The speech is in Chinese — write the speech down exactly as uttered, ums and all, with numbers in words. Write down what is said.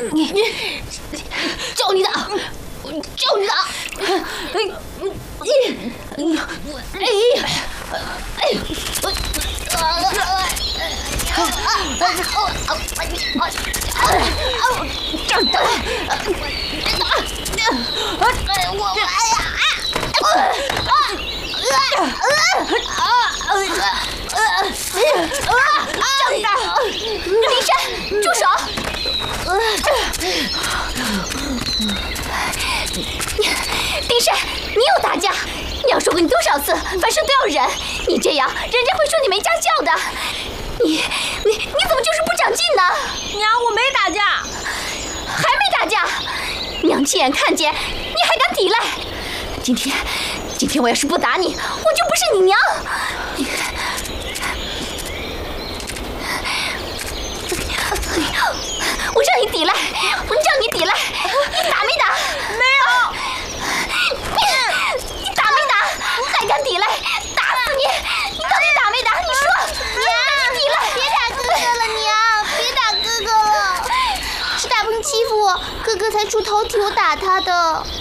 你叫你的，叫你的！哎，你，哎，哎，长大，我哎呀！张大，林珊，住手！林珊，你又打架！娘说过你多少次，凡事都要忍。你这样，人家会说你没家教的。你你你怎么就是不长进呢？ 娘，我没打架， 还没打架。娘亲眼看见，你还敢抵赖？今天，今天我要是不打你，我就不是你娘。我让你抵赖，我让你抵赖，你打没打？ 没有。 你打没打？还敢抵赖？打死你！你到底打没打？你说， 娘， 抵赖！ 别打哥哥了，娘，别打哥哥了。是大鹏欺负我，哥哥才出头替我打他的。